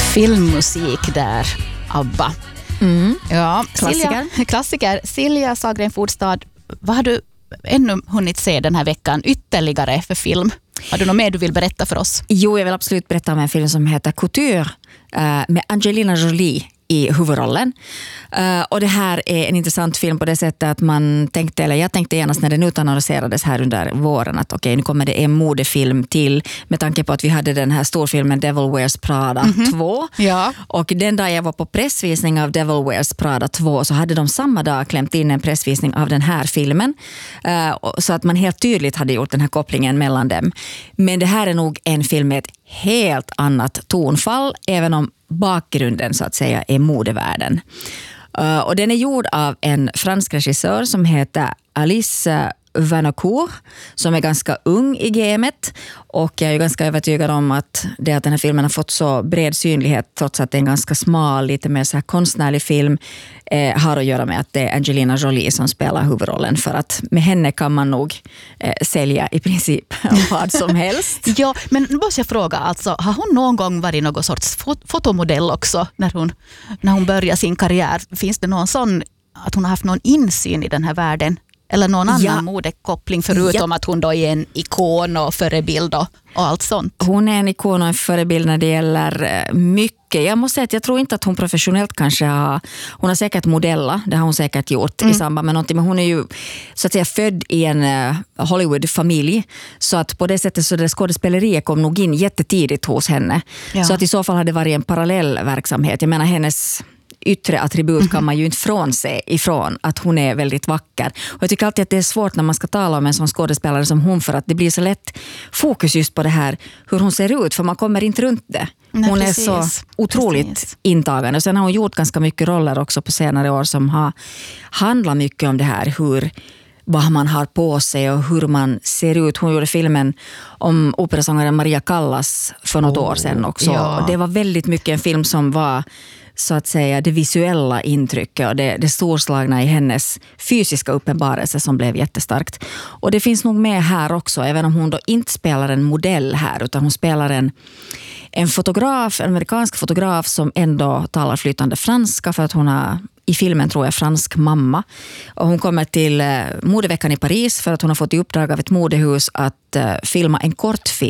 Filmmusik där, ABBA. Ja, klassiker. Silja Sahlgren Fordstad, vad har du ännu hunnit se den här veckan ytterligare för film? Har du något mer du vill berätta för oss? Jo, jag vill absolut berätta om en film som heter Couture med Angelina Jolie i huvudrollen. Och det här är en intressant film på det sättet att jag tänkte genast när den utannonserades här under våren att okej, nu kommer det en modefilm till med tanke på att vi hade den här storfilmen Devil Wears Prada 2. Ja. Och den dag jag var på pressvisning av Devil Wears Prada 2 så hade de samma dag klämt in en pressvisning av den här filmen. Så att man helt tydligt hade gjort den här kopplingen mellan dem. Men det här är nog en film med ett helt annat tonfall, även om bakgrunden så att säga är modevärlden. Och den är gjord av en fransk regissör som heter Alice Vanocourt, som är ganska ung i gamet, och jag är ganska övertygad om att den här filmen har fått så bred synlighet trots att det är en ganska smal, lite mer så här konstnärlig film, har att göra med att det är Angelina Jolie som spelar huvudrollen, för att med henne kan man nog sälja i princip vad som helst. Ja, men nu måste jag fråga, alltså, har hon någon gång varit någon sorts fotomodell också när hon börjar sin karriär? Finns det någon sån att hon har haft någon insyn i den här världen? Eller någon annan modekoppling förutom att hon då är en ikon och förebild och allt sånt? Hon är en ikon och en förebild när det gäller mycket. Jag måste säga att jag tror inte att hon professionellt kanske hon har säkert modellat, det har hon säkert gjort i samband med någonting, men hon är ju så att säga född i en Hollywood-familj, så att på det sättet så det skådespeleriet kom nog in jättetidigt hos henne. Ja. Så att i så fall hade det varit en parallell verksamhet. Jag menar, hennes yttre attribut kan man ju inte frånse ifrån att hon är väldigt vacker. Och jag tycker alltid att det är svårt när man ska tala om en sån skådespelare som hon, för att det blir så lätt fokus just på det här hur hon ser ut, för man kommer inte runt det. Hon är så otroligt intagande. Och sen har hon gjort ganska mycket roller också på senare år som har handlat mycket om det här, vad man har på sig och hur man ser ut. Hon gjorde filmen om operasångaren Maria Callas för något år sedan också. Ja. Det var väldigt mycket en film som var så att säga det visuella intrycket och det storslagna i hennes fysiska uppenbarelse som blev jättestarkt. Och det finns nog med här också, även om hon då inte spelar en modell här, utan hon spelar en fotograf, en amerikansk fotograf som ändå talar flytande franska, för att hon har i filmen, tror jag, fransk mamma. Och hon kommer till modeveckan i Paris för att hon har fått i uppdrag av ett modehus att filma en kortfilm